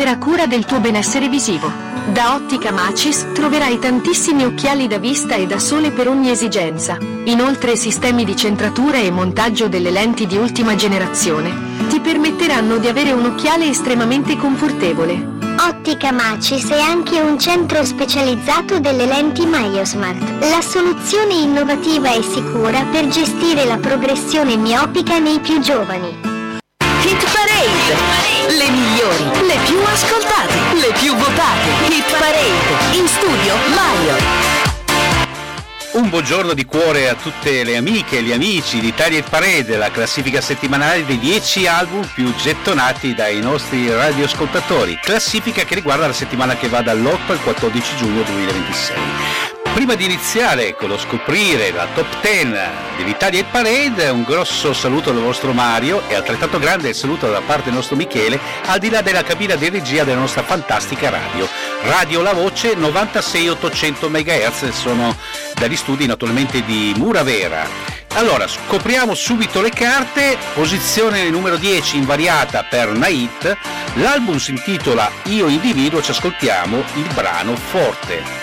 prenderà cura del tuo benessere visivo. Da Ottica Macis troverai tantissimi occhiali da vista e da sole per ogni esigenza. Inoltre sistemi di centratura e montaggio delle lenti di ultima generazione ti permetteranno di avere un occhiale estremamente confortevole. Ottica Macis è anche un centro specializzato delle lenti MyoSmart, la soluzione innovativa e sicura per gestire la progressione miopica nei più giovani. Hit Parade! Le migliori, le più ascoltate, le più votate. Hit Parade, in studio Mario. Un buongiorno di cuore a tutte le amiche e gli amici di Italia Hit Parade, la classifica settimanale dei 10 album più gettonati dai nostri radioascoltatori, classifica che riguarda la settimana che va dall'8 al 14 giugno 2026. Prima di iniziare con lo scoprire la top 10 dell'Italia Hit Parade, un grosso saluto dal vostro Mario e altrettanto grande il saluto da parte del nostro Michele, al di là della cabina di regia della nostra fantastica radio. Radio La Voce 96-800 MHz, sono dagli studi naturalmente di Muravera. Allora, scopriamo subito le carte. Posizione numero 10 invariata per Nait. L'album si intitola Io Individuo, ci ascoltiamo il brano Forte.